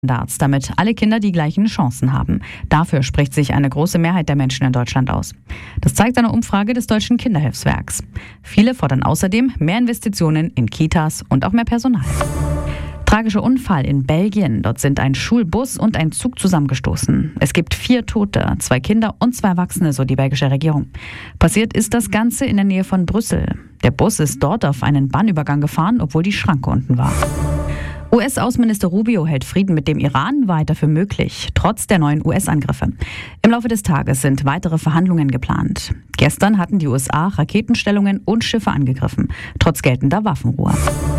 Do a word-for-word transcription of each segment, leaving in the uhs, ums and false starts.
Standards, damit alle Kinder die gleichen Chancen haben. Dafür spricht sich eine große Mehrheit der Menschen in Deutschland aus. Das zeigt eine Umfrage des Deutschen Kinderhilfswerks. Viele fordern außerdem mehr Investitionen in Kitas und auch mehr Personal. Tragischer Unfall in Belgien. Dort sind ein Schulbus und ein Zug zusammengestoßen. Es gibt vier Tote, zwei Kinder und zwei Erwachsene, so die belgische Regierung. Passiert ist das Ganze in der Nähe von Brüssel. Der Bus ist dort auf einen Bahnübergang gefahren, obwohl die Schranke unten war. U S-Außenminister Rubio hält Frieden mit dem Iran weiter für möglich, trotz der neuen U S-Angriffe. Im Laufe des Tages sind weitere Verhandlungen geplant. Gestern hatten die U S A Raketenstellungen und Schiffe angegriffen, trotz geltender Waffenruhe.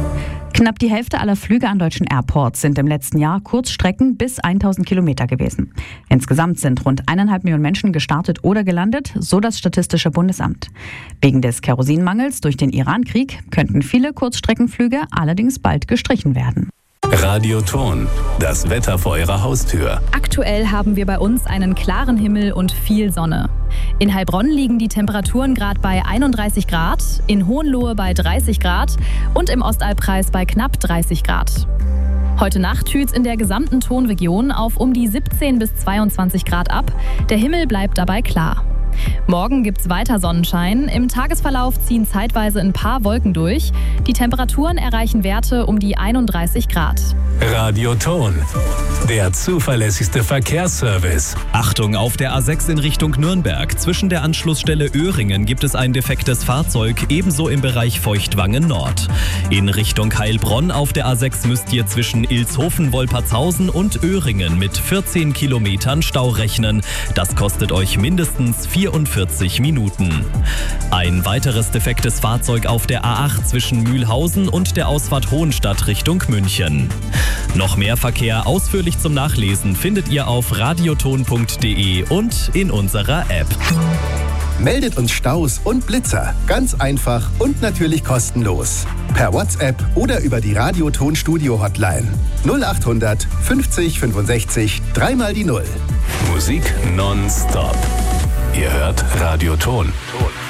Knapp die Hälfte aller Flüge an deutschen Airports sind im letzten Jahr Kurzstrecken bis tausend Kilometer gewesen. Insgesamt sind rund eineinhalb Millionen Menschen gestartet oder gelandet, so das Statistische Bundesamt. Wegen des Kerosinmangels durch den Iran-Krieg könnten viele Kurzstreckenflüge allerdings bald gestrichen werden. Radioton, das Wetter vor Ihrer Haustür. Aktuell haben wir bei uns einen klaren Himmel und viel Sonne. In Heilbronn liegen die Temperaturen gerade bei einunddreißig Grad, in Hohenlohe bei dreißig Grad und im Ostalbkreis bei knapp dreißig Grad. Heute Nacht kühlt es in der gesamten Tonregion auf um die siebzehn bis zweiundzwanzig Grad ab. Der Himmel bleibt dabei klar. Morgen gibt's weiter Sonnenschein. Im Tagesverlauf ziehen zeitweise ein paar Wolken durch. Die Temperaturen erreichen Werte um die einunddreißig Grad. Radioton, der zuverlässigste Verkehrsservice. Achtung, auf der A sechs in Richtung Nürnberg. Zwischen der Anschlussstelle Öhringen gibt es ein defektes Fahrzeug, ebenso im Bereich Feuchtwangen Nord. In Richtung Heilbronn auf der A sechs müsst ihr zwischen Ilshofen, Wolpertshausen und Öhringen mit vierzehn Kilometern Stau rechnen. Das kostet euch mindestens vierundvierzig Minuten. Ein weiteres defektes Fahrzeug auf der A acht zwischen Mühlhausen und der Ausfahrt Hohenstadt Richtung München. Noch mehr Verkehr ausführlich zum Nachlesen findet ihr auf radioton punkt de und in unserer App. Meldet uns Staus und Blitzer. Ganz einfach und natürlich kostenlos. Per WhatsApp oder über die Radioton Studio Hotline. null acht hundert fünfzig fünfundsechzig dreimal die Null. Musik nonstop. Ihr hört Radioton.